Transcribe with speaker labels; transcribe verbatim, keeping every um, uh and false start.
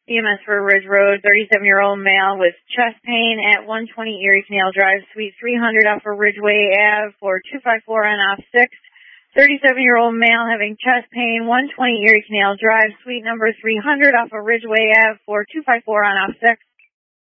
Speaker 1: E M S for Ridge Road, thirty-seven-year-old male with chest pain at one twenty Erie Canal Drive, Suite three hundred off of Ridgeway Ave for two five four on off six. thirty-seven-year-old male having chest pain, one twenty Erie Canal Drive, Suite number three hundred off of Ridgeway Ave for two five four on off six.